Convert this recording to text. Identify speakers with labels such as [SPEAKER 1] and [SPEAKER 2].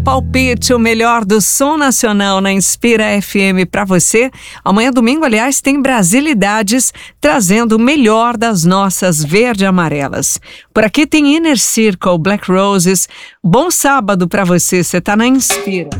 [SPEAKER 1] Palpite, o melhor do som nacional na Inspira FM para você. Amanhã, domingo, aliás, tem Brasilidades, trazendo o melhor das nossas verde-amarelas. Por aqui tem Inner Circle, Black Roses. Bom sábado para você, você tá na Inspira.